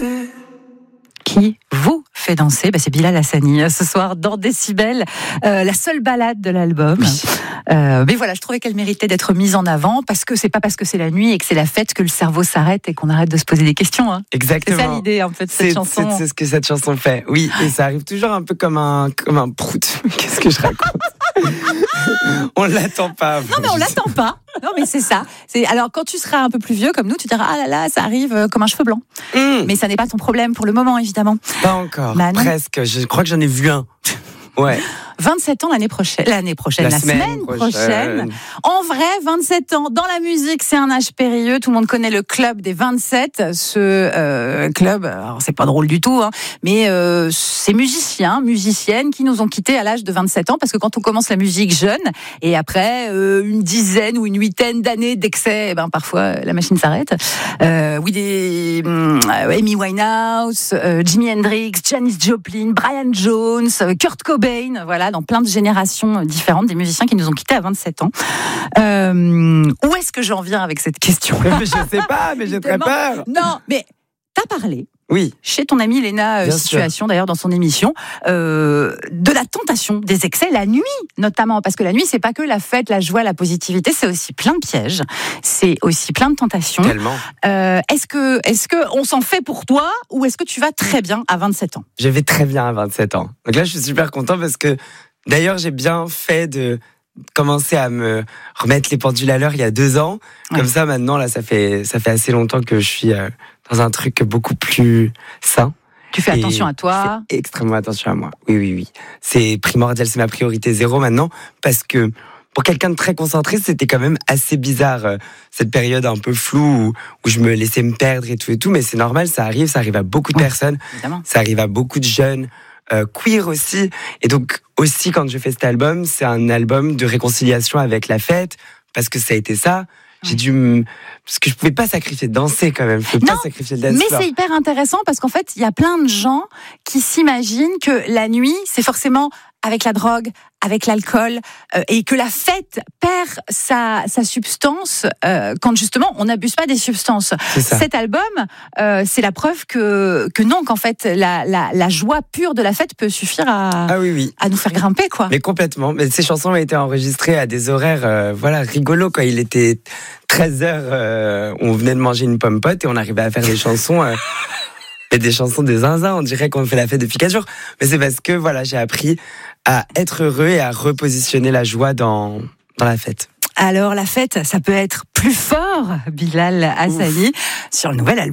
Qui vous fait danser? C'est Bilal Hassani ce soir dans Décibel, la seule balade de l'album. Oui. Mais voilà, je trouvais qu'elle méritait d'être mise en avant parce que c'est pas parce que c'est la nuit et que c'est la fête que le cerveau s'arrête et qu'on arrête de se poser des questions. Hein. Exactement. C'est ça l'idée en fait de cette chanson. C'est ce que cette chanson fait. Oui, et ça arrive toujours un peu comme un prout. Qu'est-ce que je raconte? On l'attend pas. Non mais on l'attend pas. Non mais c'est ça. Alors quand tu seras un peu plus vieux comme nous, tu diras ah là là, ça arrive comme un cheveu blanc. Mais ça n'est pas ton problème pour le moment évidemment. Pas encore. Presque. Je crois que j'en ai vu un. Ouais. 27 ans l'année prochaine, la semaine prochaine. En vrai, 27 ans dans la musique, c'est un âge périlleux. Tout le monde connaît le club des 27. Ce club, alors c'est pas drôle du tout, hein, mais c'est musiciennes qui nous ont quittés à l'âge de 27 ans parce que quand on commence la musique jeune et après une dizaine ou une huitaine d'années d'excès, parfois la machine s'arrête. Oui, Amy Winehouse, Jimi Hendrix, Janis Joplin, Brian Jones, Kurt Cobain, voilà. Dans plein de générations différentes, des musiciens qui nous ont quittés à 27 ans. Où est-ce que j'en viens avec cette question? Je sais pas, mais j'ai très peur. Non, mais t'as parlé. Oui. Chez ton amie Léna Situation, d'ailleurs, dans son émission, de la tentation des excès la nuit, notamment. Parce que la nuit, c'est pas que la fête, la joie, la positivité, c'est aussi plein de pièges. C'est aussi plein de tentations. Tellement. Est-ce que on s'en fait pour toi ou est-ce que tu vas très bien à 27 ans? Je vais très bien à 27 ans. Donc là, je suis super content parce que, d'ailleurs, j'ai bien fait de commencer à me remettre les pendules à l'heure il y a 2 ans. Ouais. Comme ça, maintenant, là, ça fait assez longtemps que je suis dans un truc beaucoup plus sain. Tu fais attention à toi? Je fais extrêmement attention à moi. Oui. C'est primordial, c'est ma priorité 0 maintenant. Parce que pour quelqu'un de très concentré, c'était quand même assez bizarre, cette période un peu floue où je me laissais me perdre et tout. Mais c'est normal, ça arrive à beaucoup de personnes. Évidemment. Ça arrive à beaucoup de jeunes. Queer aussi, et donc aussi quand je fais cet album, c'est un album de réconciliation avec la fête, parce que ça a été ça. J'ai dû parce que je pouvais pas sacrifier de danser quand même, je pouvais pas sacrifier le dance floor. Mais c'est hyper intéressant parce qu'en fait, il y a plein de gens qui s'imaginent que la nuit, c'est forcément avec la drogue, avec l'alcool, et que la fête perd sa substance quand justement on n'abuse pas des substances. Cet album, c'est la preuve que non, qu'en fait la joie pure de la fête peut suffire à nous faire grimper, quoi. Mais complètement. Mais ces chansons ont été enregistrées à des horaires rigolos, quoi. Il était 13h, on venait de manger une pomme pote et on arrivait à faire des chansons. Et des chansons des zinzins, on dirait qu'on fait la fête depuis 4 jours. Mais c'est parce que j'ai appris à être heureux et à repositionner la joie dans la fête. Alors la fête, ça peut être plus fort, Bilal Hassani, sur le nouvel album.